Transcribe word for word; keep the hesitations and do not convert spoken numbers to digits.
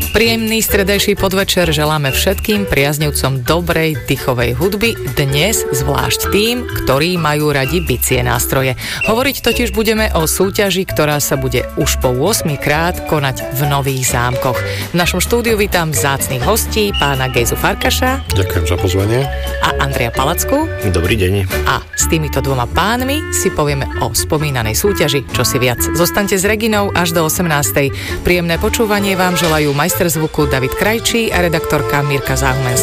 Príjemný stredajší podvečer želáme všetkým priaznivcom dobrej dýchovej hudby, dnes zvlášť tým, ktorí majú radi bicie nástroje. Hovoriť totiž budeme o súťaži, ktorá sa bude už po ôsmy krát konať v Nových Zámkoch. V našom štúdiu vítam vzácnych hostí, pána Gejzu Farkaša. Ďakujem za pozvanie. A Andreja Palacku. Dobrý deň. A s týmito dvoma pánmi si povieme o spomínanej súťaži čosi viac. Zostaňte s Reginou až do osemnástej. Príjemné počúvanie vám želajú majster zvuku David Krajčí a redaktorka Mirka Záhumenská.